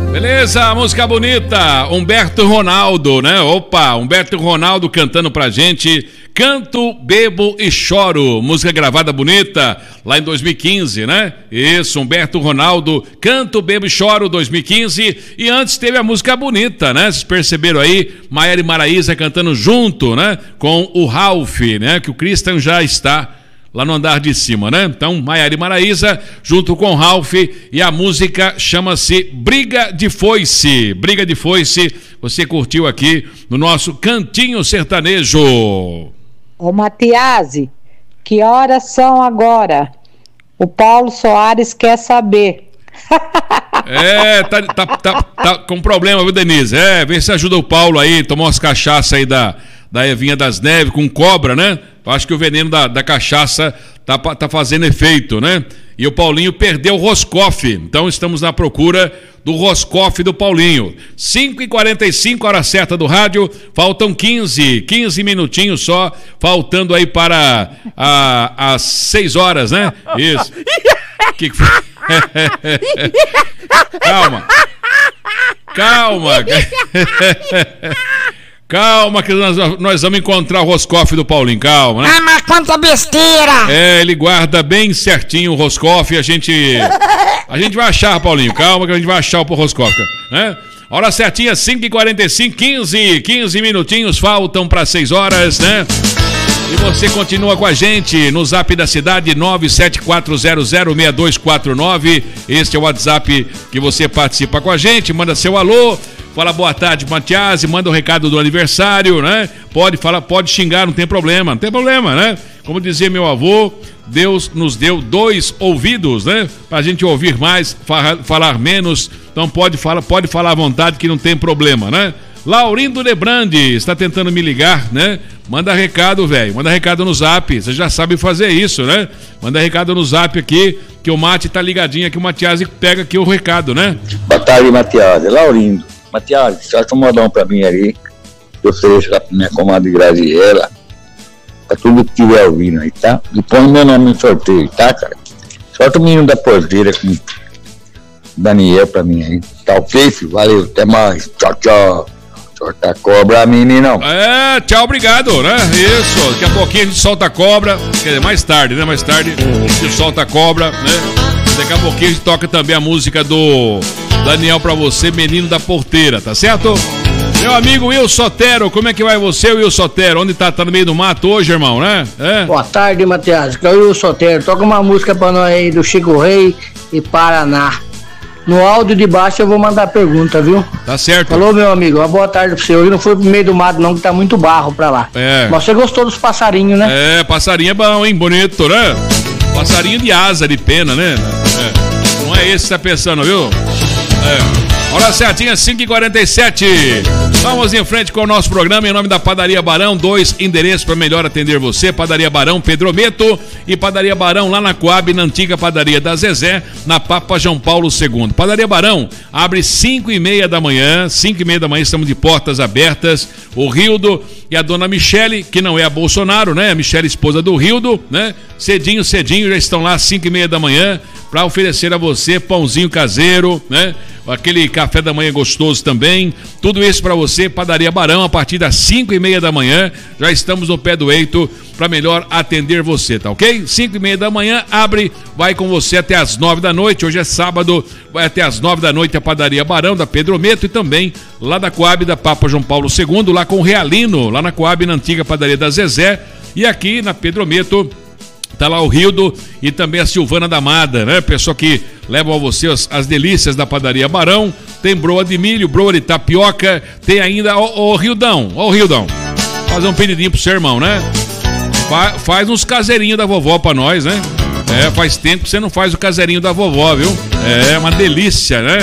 Beleza, música bonita, Humberto Ronaldo, né? Opa, Humberto Ronaldo cantando pra gente, Canto, Bebo e Choro, música gravada bonita, lá em 2015, né? Isso, Humberto Ronaldo, Canto, Bebo e Choro, 2015, e antes teve a música bonita, né? Vocês perceberam aí, Maiara e Maraísa cantando junto, né? Com o Ralph, né? Que o Christian já está lá no andar de cima, né? Então, Maiara e Maraísa, junto com Ralph, e a música chama-se Briga de Foice. Briga de Foice, você curtiu aqui no nosso Cantinho Sertanejo. Ô Matiasi, que horas são agora? O Paulo Soares quer saber. Tá com problema, viu, Denise? Vê se ajuda o Paulo aí, tomar umas cachaças aí da Evinha das Neves com cobra, né? Acho que o veneno da cachaça tá fazendo efeito, né? E o Paulinho perdeu o Roscoff. Então estamos na procura do Roscoff do Paulinho. 5h45, hora certa do rádio. Faltam 15 minutinhos só. Faltando aí para as 6 horas, né? Isso. Que foi? Calma. Calma que nós vamos encontrar o Roscoff do Paulinho, calma, né? Ah, mas quanta besteira! Ele guarda bem certinho o Roscoff e a gente vai achar, Paulinho, calma que a gente vai achar o Roscoff, né? Hora certinha, 5h45, 15 minutinhos faltam para 6 horas, né? E você continua com a gente no Zap da Cidade, 974006249. Este é o WhatsApp que você participa com a gente, manda seu alô. Fala boa tarde, Matiasi, manda o recado do aniversário, né? Pode falar, pode xingar, não tem problema, né? Como dizia meu avô, Deus nos deu 2 ouvidos, né? Pra gente ouvir mais, falar menos. Então pode falar à vontade que não tem problema, né? Laurindo Lebrandi está tentando me ligar, né? Manda recado, velho. Manda recado no Zap. Você já sabe fazer isso, né? Manda recado no Zap aqui, que o Mate tá ligadinho aqui, o Matiasi pega aqui o recado, né? Boa tarde, Matiasi. Laurindo. Matiasi, só um modão pra mim ali. Eu ofereço lá pra minha comadre Graziela. Pra tudo que estiver ouvindo aí, tá? E põe meu nome no sorteio, tá, cara? Solta o menino da porteira com Daniel pra mim aí. Tá ok, filho? Valeu, até mais. Tchau. Solta a cobra, meninão. Tchau, obrigado, né? Isso, daqui a pouquinho a gente solta a cobra. Quer dizer, mais tarde, né? Mais tarde a gente solta a cobra, né? Daqui a pouquinho a gente toca também a música do Daniel pra você, menino da porteira, tá certo? Meu amigo Will Sotero, como é que vai você, Will Sotero? Onde tá? Tá no meio do mato hoje, irmão, né? Boa tarde, Matiasi, que é o Will Sotero. Toca uma música pra nós aí do Chico Rei e Paraná. No áudio de baixo eu vou mandar pergunta, viu? Tá certo. Falou, meu amigo, uma boa tarde pra você. Eu não fui pro meio do mato não, que tá muito barro pra lá. Mas você gostou dos passarinhos, né? Passarinho é bom, hein? Bonito, né? Passarinho de asa, de pena, né? Não é esse que você tá pensando, viu? Hora certinha, 5h47. Vamos em frente com o nosso programa em nome da Padaria Barão. 2 endereços para melhor atender você: Padaria Barão Pedrometo e Padaria Barão lá na Coab, na antiga Padaria da Zezé, na Papa João Paulo II. Padaria Barão abre 5h30 da manhã. 5h30 da manhã estamos de portas abertas. O Rildo e a dona Michele, que não é a Bolsonaro, né? A Michele, esposa do Rildo, né? Cedinho já estão lá às 5h30 da manhã para oferecer a você pãozinho caseiro, né? Aquele café da manhã gostoso também. Tudo isso para você, Padaria Barão, a partir das 5h30 da manhã. Já estamos no pé do eito para melhor atender você, tá ok? 5h30 da manhã, abre, vai com você até as 9 da noite. Hoje é sábado, vai até as 9 da noite a Padaria Barão da Pedrometo e também lá da Coab da Papa João Paulo II, lá com o Realino, lá na Coab, na antiga Padaria da Zezé. E aqui na Pedrometo tá lá o Rildo e também a Silvana Damada, né? Pessoa que leva a você as delícias da Padaria Barão. Tem broa de milho, broa de tapioca, tem ainda o Rildão, fazer um pedidinho pro seu irmão, né? Faz uns caseirinhos da vovó pra nós, né? Faz tempo que você não faz o caseirinho da vovó, viu? É uma delícia, né?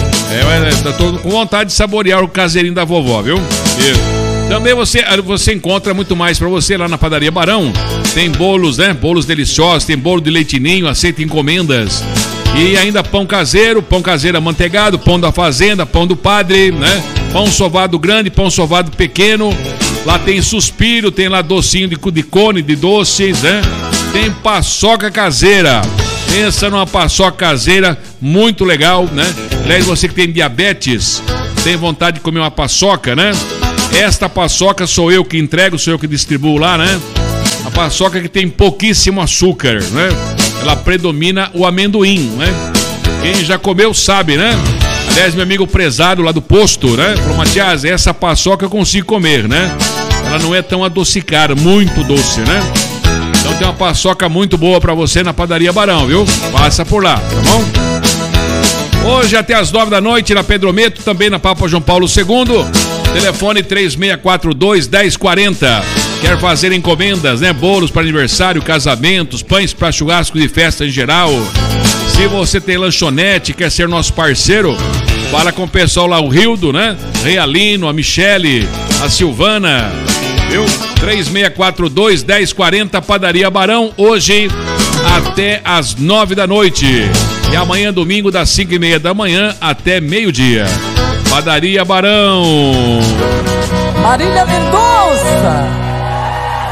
Tô com vontade de saborear o caseirinho da vovó, viu? Também você encontra muito mais para você lá na Padaria Barão. Tem bolos, né? Bolos deliciosos, tem bolo de leitinho, aceita encomendas. E ainda pão caseiro amanteigado, pão da fazenda, pão do padre, né? Pão sovado grande, pão sovado pequeno. Lá tem suspiro, tem lá docinho de cone, de doces, né? Tem paçoca caseira. Pensa numa paçoca caseira muito legal, né? Aliás, você que tem diabetes, tem vontade de comer uma paçoca, né? Esta paçoca sou eu que entrego, sou eu que distribuo lá, né? A paçoca que tem pouquíssimo açúcar, né? Ela predomina o amendoim, né? Quem já comeu sabe, né? Aliás, meu amigo prezado lá do posto, né? Falou, Matias, essa paçoca eu consigo comer, né? Ela não é tão adocicada, muito doce, né? Então tem uma paçoca muito boa pra você na Padaria Barão, viu? Passa por lá, tá bom? Hoje até as 9 da noite na Pedrometo, também na Papa João Paulo II. Telefone 3642-1040. Quer fazer encomendas, né? Bolos para aniversário, casamentos, pães para churrascos e festa em geral. Se você tem lanchonete, quer ser nosso parceiro, fala com o pessoal lá, o Rildo, né? Realino, a Michele, a Silvana, viu? 3642-1040, Padaria Barão, hoje até as 9 da noite. E amanhã, domingo, das 5h30 da manhã até meio-dia. Padaria Barão. Marília Mendonça.